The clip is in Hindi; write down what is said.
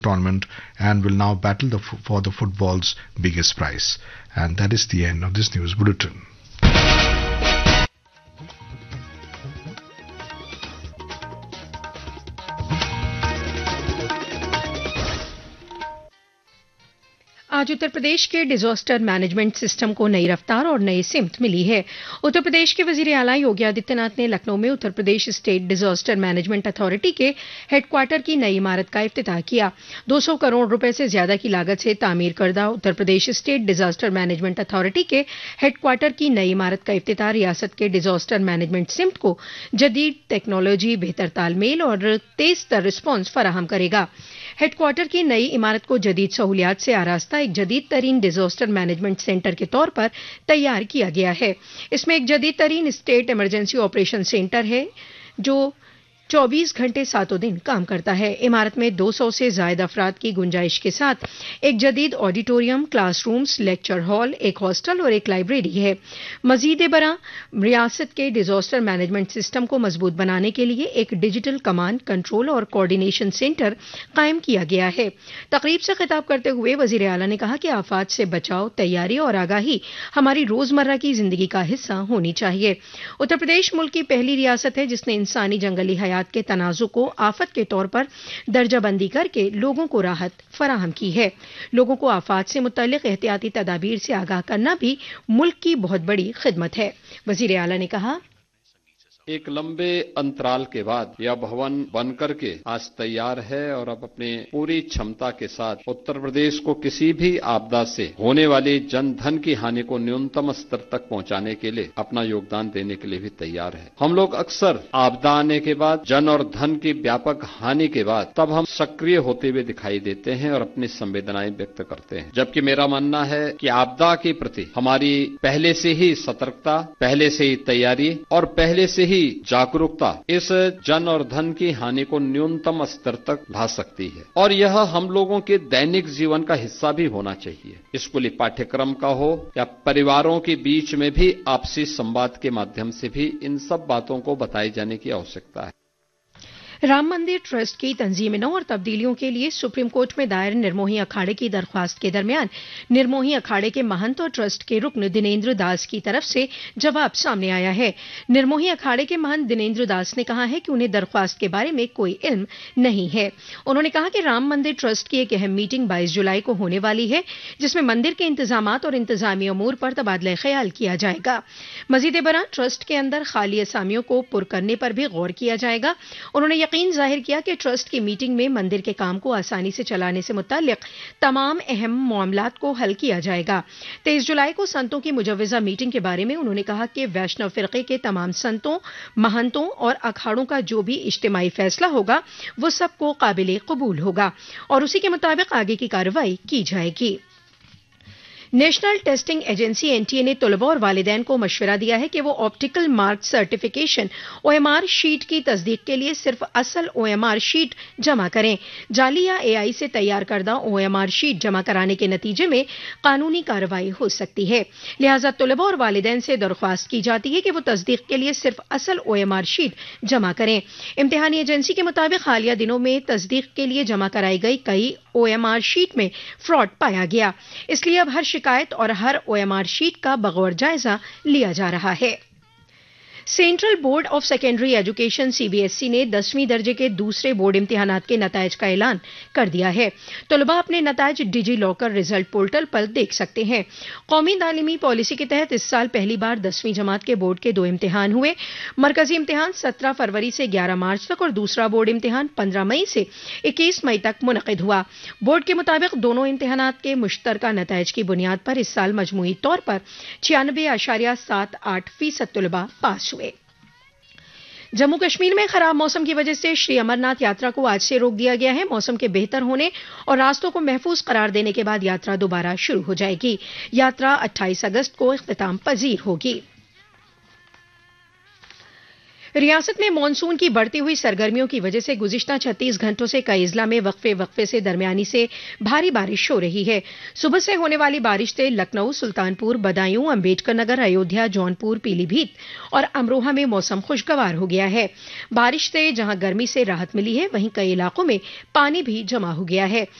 tournament and will now battle for the football's biggest prize. And that is the end of this news bulletin. आज उत्तर प्रदेश के डिजास्टर मैनेजमेंट सिस्टम को नई रफ्तार और नई सिमत मिली है। उत्तर प्रदेश के वजीर आला योगी आदित्यनाथ ने लखनऊ में Uttar Pradesh state disaster management authority के हेडक्वार्टर की नई इमारत का इफ्तिताह किया। 200 करोड़ रुपए से ज्यादा की लागत से तामीर करदा Uttar Pradesh state disaster management authority के हेडक्वार्टर की नई इमारत का इफ्तिताह रियासत के डिजास्टर मैनेजमेंट सिमत को जदीद टेक्नोलॉजी, बेहतर तालमेल और तेज तर रिस्पांस फराहम करेगा। हेडक्वार्टर की नई इमारत को जदीद सहूलियात से आरास्ता एक जदीद तरीन डिजास्टर मैनेजमेंट सेंटर के तौर पर तैयार किया गया है। इसमें एक जदीद तरीन स्टेट इमरजेंसी ऑपरेशन सेंटर है जो 24 घंटे सातों दिन काम करता है। इमारत में 200 से ज्यादा अफराद की गुंजाइश के साथ एक जदीद ऑडिटोरियम, क्लासरूम्स, लेक्चर हॉल, एक हॉस्टल और एक लाइब्रेरी है। मजीद बरा रियासत के डिजास्टर मैनेजमेंट सिस्टम को मजबूत बनाने के लिए एक डिजिटल कमांड, कंट्रोल और कोऑर्डिनेशन सेंटर कायम किया गया है। तकरीब से खिताब करते हुए वजीर आला ने कहा कि आफात से बचाव, तैयारी और आगाही हमारी रोजमर्रा की जिंदगी का हिस्सा होनी चाहिए। उत्तर प्रदेश मुल्क की पहली रियासत है जिसने इंसानी जंगली हयात के तनाज़ु को आफत के तौर पर दर्जाबंदी करके लोगों को राहत फराहम की है। लोगों को आफात से मुतल्लिक एहतियाती तदाबीर से आगाह करना भी मुल्क की बहुत बड़ी खिदमत है। वजीर आला ने कहा, एक लंबे अंतराल के बाद यह भवन बनकर के आज तैयार है और अब अपने पूरी क्षमता के साथ उत्तर प्रदेश को किसी भी आपदा से होने वाली जन धन की हानि को न्यूनतम स्तर तक पहुंचाने के लिए अपना योगदान देने के लिए भी तैयार है। हम लोग अक्सर आपदा आने के बाद, जन और धन की व्यापक हानि के बाद तब हम सक्रिय होते हुए दिखाई देते हैं और अपनी संवेदनाएं व्यक्त करते हैं, जबकि मेरा मानना है कि आपदा के प्रति हमारी पहले से ही सतर्कता, पहले से ही तैयारी और पहले से ही जागरूकता इस जन और धन की हानि को न्यूनतम स्तर तक ला सकती है और यह हम लोगों के दैनिक जीवन का हिस्सा भी होना चाहिए। स्कूली पाठ्यक्रम का हो या परिवारों के बीच में भी आपसी संवाद के माध्यम से भी इन सब बातों को बताए जाने की आवश्यकता है। राम मंदिर ट्रस्ट की तंजीमों और तब्दीलियों के लिए सुप्रीम कोर्ट में दायर निर्मोही अखाड़े की दरख्वास्त के दरमियान निर्मोही अखाड़े के महंत और ट्रस्ट के रुकन दिनेंद्र दास की तरफ से जवाब सामने आया है। निर्मोही अखाड़े के महंत दिनेंद्र दास ने कहा है कि उन्हें दरख्वास्त के बारे में कोई इल्म नहीं है। उन्होंने कहा कि राम मंदिर ट्रस्ट की एक अहम मीटिंग 22 जुलाई को होने वाली है जिसमें मंदिर के इंतजामात और इंतजामी अमूर पर तबादला ख्याल किया जाएगा। मजीद बरां ट्रस्ट के अंदर खाली असामियों को पुर करने पर भी गौर किया जाएगा। उन्होंने यकीन जाहिर किया कि ट्रस्ट की मीटिंग में मंदिर के काम को आसानी से चलाने से मुताल्लिक तमाम अहम मामलात को हल किया जाएगा। 23 जुलाई को संतों की मुजव्वजा मीटिंग के बारे में उन्होंने कहा कि वैष्णव फिरके के तमाम संतों, महंतों और अखाड़ों का जो भी इज्तिमाई फैसला होगा वो सबको काबिल कबूल होगा और उसी के मुताबिक आगे की कार्रवाई की जाएगी। नेशनल टेस्टिंग एजेंसी एनटीए ने तलबा और वालिदैन को मशवरा दिया है कि वो optical mark certification OMR sheet की तस्दीक के लिए सिर्फ असल ओएमआर शीट जमा करें। जाली या एआई से तैयार करदा ओएमआर शीट जमा कराने के नतीजे में कानूनी कार्रवाई हो सकती है। लिहाजा तलबा और वालिदैन से दरख्वास्त की जाती है कि वो तस्दीक के लिए सिर्फ असल ओएमआर शीट जमा करें। इम्तिहानी एजेंसी के मुताबिक हालिया दिनों में तस्दीक के लिए जमा कराई गई कई ओएमआर शीट में फ्रॉड पाया गया, इसलिए अब हर शिकायत और हर ओएमआर शीट का बगौर जायजा लिया जा रहा है। Central board of secondary education CBSE ने 10वीं दर्जे के दूसरे बोर्ड इम्तिहानात के नतायज का ऐलान कर दिया है। तलबा अपने नतायज डिजी लॉकर रिजल्ट पोर्टल पर देख सकते हैं। कौमी तालीमी पॉलिसी के तहत इस साल पहली बार 10वीं जमात के बोर्ड के 2 इम्तिहान हुए। मरकजी इम्तिहान 17 फरवरी से 11 मार्च तक और दूसरा बोर्ड इम्तिहान 15 मई से 21 मई तक मुनक़िद हुआ। बोर्ड के मुताबिक दोनों इम्तिहानात के मुश्तरका नतायज की बुनियाद पर इस साल मजमूई तौर पर 96.78% तलबा पास हुए। जम्मू कश्मीर में खराब मौसम की वजह से श्री अमरनाथ यात्रा को आज से रोक दिया गया है। मौसम के बेहतर होने और रास्तों को महफूज करार देने के बाद यात्रा दोबारा शुरू हो जाएगी। यात्रा 28 अगस्त को इख्तिताम पजीर होगी। रियासत में मानसून की बढ़ती हुई सरगर्मियों की वजह से गुज़िश्ता 36 घंटों से कई अजला में वक्फे से दरमियानी से भारी बारिश हो रही है। सुबह से होने वाली बारिश से लखनऊ, सुल्तानपुर, बदायूं, अम्बेडकर नगर, अयोध्या, जौनपुर, पीलीभीत और अमरोहा में मौसम खुशगवार हो गया है। बारिश से जहां गर्मी से राहत मिली है, वहीं कई इलाकों में पानी भी जमा हो गया है।